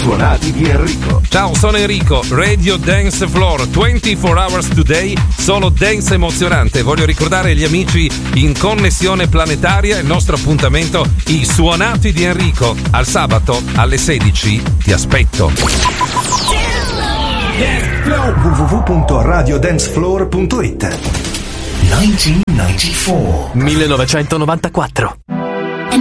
Suonati di Enrico. Ciao, sono Enrico, Radio Dance Floor, 24 hours today, solo dance emozionante. Voglio ricordare agli amici in connessione planetaria il nostro appuntamento, i Suonati di Enrico. Al sabato alle 16 ti aspetto. www.radiodancefloor.it 1994. 1994.